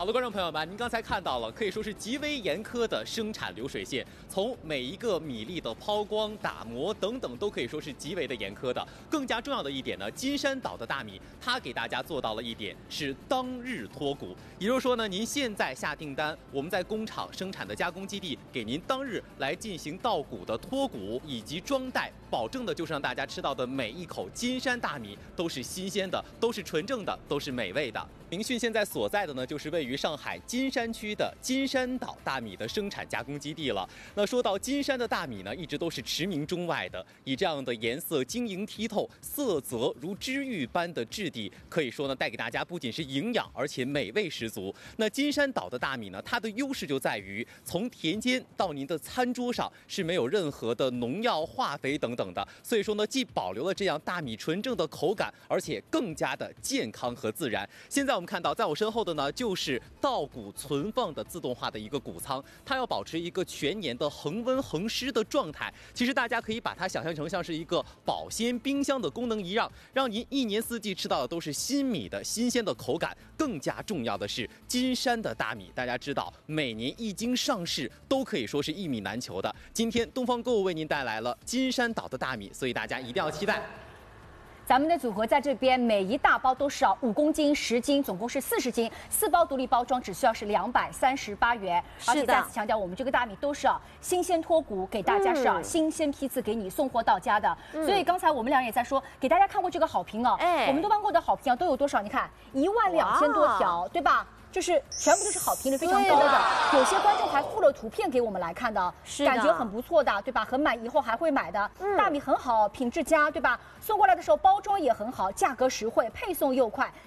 好的，观众朋友们，您刚才看到了，可以说是极为严苛的生产流水线，从每一个米粒的抛光、打磨等等，都可以说是极为的严苛的。更加重要的一点呢，金山岛的大米，它给大家做到了一点是当日脱谷，也就是说呢，您现在下订单，我们在工厂生产的加工基地给您当日来进行稻谷的脱谷以及装袋，保证的就是让大家吃到的每一口金山大米都是新鲜的，都是纯正的，都是美味的。明讯现在所在的呢，就是位于上海金山区的金山岛大米的生产加工基地了。那说到金山的大米呢，一直都是驰名中外的，以这样的颜色晶莹剔透、色泽如知玉般的质地，可以说呢，带给大家不仅是营养，而且美味十足。那金山岛的大米呢，它的优势就在于从田间到您的餐桌上是没有任何的农药、化肥等等的，所以说呢，既保留了这样大米纯正的口感，而且更加的健康和自然。现在我们看到，在我身后的呢，就是稻谷存放的自动化的一个谷仓，它要保持一个全年的恒温恒湿的状态。其实大家可以把它想象成像是一个保鲜冰箱的功能一样，让您一年四季吃到的都是新米的新鲜的口感。更加重要的是，金山的大米，大家知道，每年一经上市都可以说是一米难求的。今天东方购物为您带来了金山岛的大米，所以大家一定要期待。 咱们的组合在这边，每一大包都是5公斤、10斤，总共是40斤，4包独立包装只需要是238元。而且再次强调，我们这个大米都是新鲜脱谷，给大家是新鲜批次给你送货到家的。所以刚才我们俩也在说，给大家看过这个好评哦。我们东方购的好评都有多少？你看12000多条，对吧？就是全部都是好评率非常高的，有些观众还附了图片给我们来看的，感觉很不错的，对吧？很满意，以后还会买的。大米很好，品质佳，对吧？送过来的时候包装也很好，价格实惠，配送又快。